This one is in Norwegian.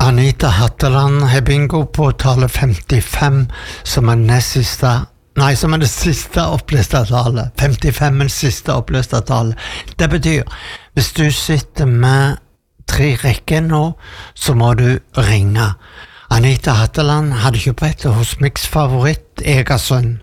Anita Hatteland har bingo på tale 55, som er det siste oppleste tale. 55 er siste oppleste tale. Det betyr, hvis du sitter med 3 rekker nå, så må du ringe. Anita Hatteland hadde kjøpt hos Mix Favoritt, Egersund.